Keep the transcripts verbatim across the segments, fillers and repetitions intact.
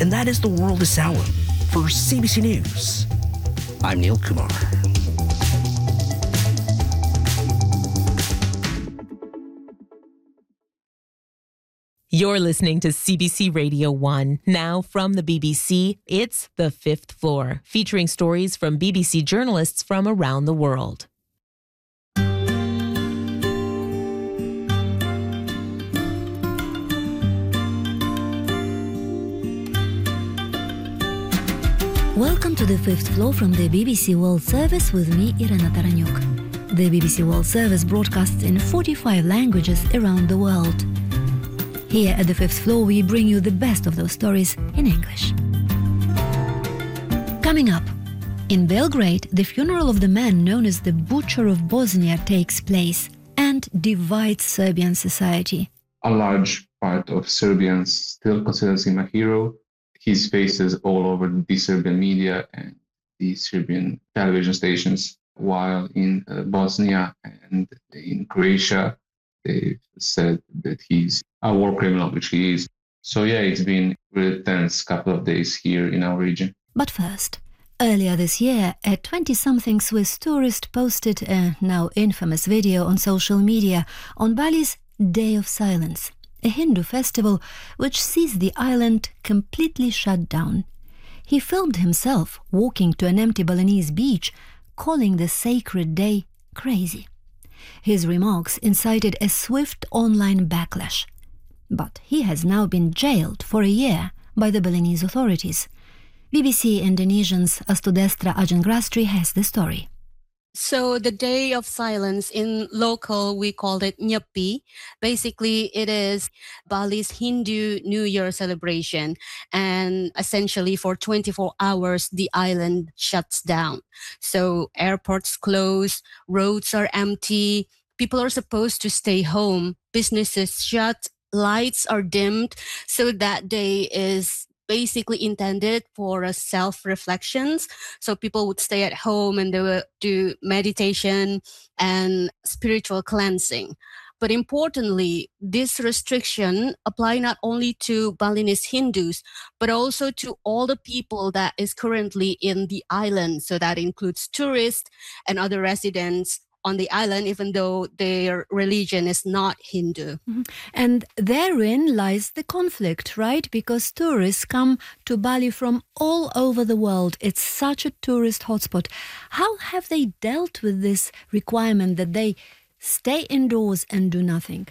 And that is the world this hour. For C B C News, I'm Neil Kumar. You're listening to C B C Radio one. Now from the B B C, it's The Fifth Floor, featuring stories from B B C journalists from around the world. Welcome to The Fifth Floor from the B B C World Service with me, Irena Taranyuk. The B B C World Service broadcasts in forty-five languages around the world. Here at The Fifth Floor, we bring you the best of those stories in English. Coming up, in Belgrade, the funeral of the man known as the Butcher of Bosnia takes place and divides Serbian society. A large part of Serbians still considers him a hero. His face is all over the Serbian media and the Serbian television stations, while in uh, Bosnia and in Croatia, they said that he's a war criminal, which he is. So yeah, it's been a really tense couple of days here in our region. But first, earlier this year, a twenty-something Swiss tourist posted a now infamous video on social media on Bali's Day of Silence, a Hindu festival which sees the island completely shut down. He filmed himself walking to an empty Balinese beach, calling the sacred day crazy. His remarks incited a swift online backlash. But he has now been jailed for a year by the Balinese authorities. B B C Indonesian's Astudestra Ajangrastri has the story. So the Day of Silence, in local, we called it Nyepi. Basically, it is Bali's Hindu New Year celebration. And essentially for twenty-four hours, the island shuts down. So airports close, roads are empty, people are supposed to stay home, businesses shut, lights are dimmed. So that day is basically intended for a self-reflections. So people would stay at home and they would do meditation and spiritual cleansing. But importantly, this restriction apply not only to Balinese Hindus, but also to all the people that is currently in the island. So that includes tourists and other residents on the island, even though their religion is not Hindu. Mm-hmm. And therein lies the conflict, right? Because tourists come to Bali from all over the world. It's such a tourist hotspot. How have they dealt with this requirement that they stay indoors and do nothing?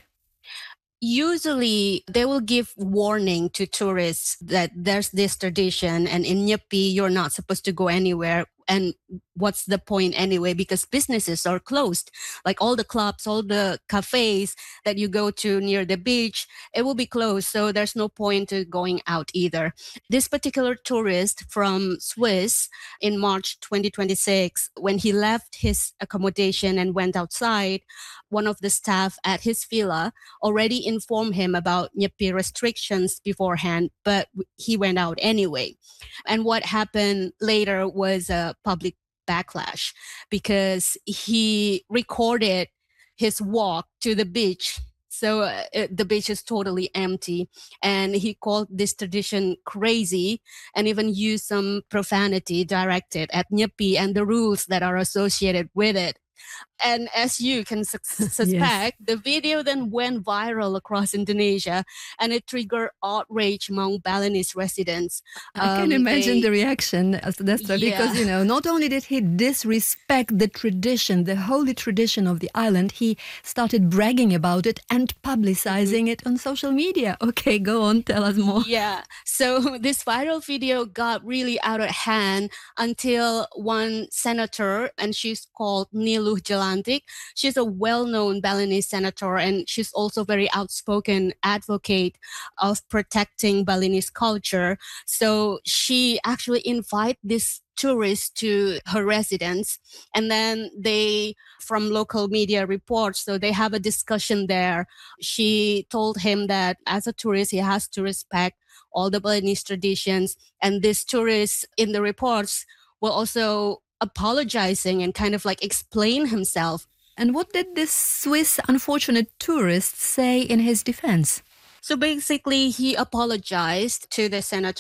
Usually, they will give warning to tourists that there's this tradition, and in Nyepi, you're not supposed to go anywhere. And what's the point anyway? Because businesses are closed. Like all the clubs, all the cafes that you go to near the beach, it will be closed. So there's no point to going out either. This particular tourist from Swiss in March twenty twenty-six, when he left his accommodation and went outside, one of the staff at his villa already informed him about Nyepi restrictions beforehand, but he went out anyway. And what happened later was a public backlash because he recorded his walk to the beach. So uh, it, the beach is totally empty. And he called this tradition crazy and even used some profanity directed at Nyepi and the rules that are associated with it. And as you can su- suspect, yes. The video then went viral across Indonesia and it triggered outrage among Balinese residents. I can um, imagine they, the reaction, Astudestra, yeah. Because, you know, not only did he disrespect the tradition, the holy tradition of the island, he started bragging about it and publicizing mm-hmm. it on social media. Okay, go on, tell us more. Yeah, so this viral video got really out of hand until one senator, and she's called Niluh Jalantik. She's a well-known Balinese senator, and she's also very outspoken advocate of protecting Balinese culture. So she actually invited this tourist to her residence, and then they, from local media reports, so they have a discussion there. She told him that as a tourist, he has to respect all the Balinese traditions, and this tourist in the reports were also apologizing and kind of like explain himself. And what did this Swiss unfortunate tourist say in his defense? So basically, he apologized to the senator